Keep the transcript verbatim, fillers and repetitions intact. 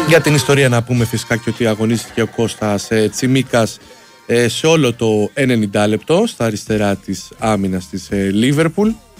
Για την ιστορία να πούμε φυσικά και ότι αγωνίστηκε ο Κώστας ε, Τσιμίκας ε, σε όλο το ενενήντα λεπτό στα αριστερά της άμυνας της Λίβερπουλ.